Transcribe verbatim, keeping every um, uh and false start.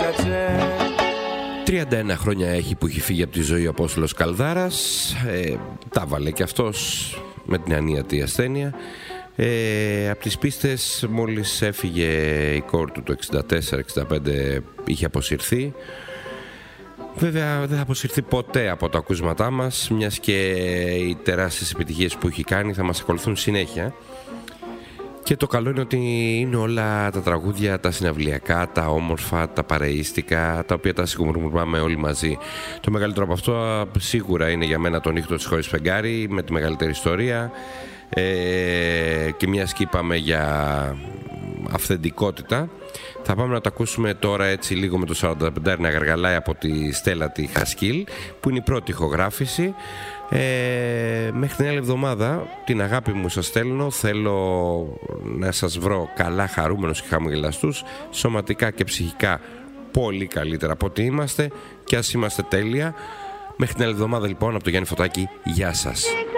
τριάντα ένα χρόνια έχει που έχει φύγει από τη ζωή ο Απόστολος Καλδάρας. ε, Τα βάλε και αυτός με την ανίατη ασθένεια. ε, Από τις πίστες μόλις έφυγε η κόρη του το εξήντα τέσσερα εξήντα πέντε, είχε αποσυρθεί. Βέβαια δεν θα αποσυρθεί ποτέ από τα ακούσματά μας, μιας και οι τεράστιες επιτυχίες που έχει κάνει θα μας ακολουθούν συνέχεια. Και το καλό είναι ότι είναι όλα τα τραγούδια, τα συναυλιακά, τα όμορφα, τα παρεΐστικα, τα οποία τα συγκομουργούμε όλοι μαζί. Το μεγαλύτερο από αυτό σίγουρα είναι για μένα το Νύχτο χωρίς φεγγάρι, με τη μεγαλύτερη ιστορία. ε, Και μιας και είπαμε για αυθεντικότητα, θα πάμε να το ακούσουμε τώρα έτσι λίγο με το σαράντα πέντε να γαργαλάει από τη Στέλλα τη Χασκίλ, που είναι η πρώτη ηχογράφηση. Ε, μέχρι την άλλη εβδομάδα την αγάπη μου σας στέλνω. Θέλω να σας βρω καλά, χαρούμενους και χαμογελαστούς, σωματικά και ψυχικά πολύ καλύτερα από ό,τι είμαστε, και ας είμαστε τέλεια. Μέχρι την άλλη εβδομάδα λοιπόν, από το Γιάννη Φωτάκη, γεια σας.